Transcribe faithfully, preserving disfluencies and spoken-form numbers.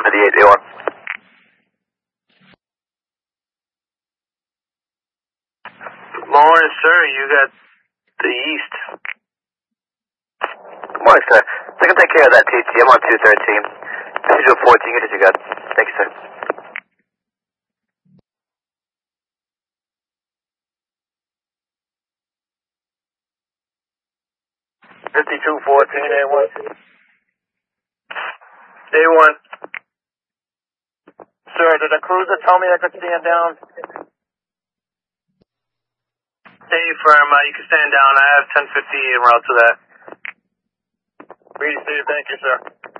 fifty-eight, A one. Morning, sir. You got the east. Good morning, sir. So I can take care of that T T. I'm on two thirteen. Schedule fourteen, get what you got. Thank you, sir. fifty-two fourteen, A one. A one. Sir, did a cruiser tell me I could stand down? Stay firm. Uh, you can stand down. I have ten fifty en route to that. Ready, thank you, sir.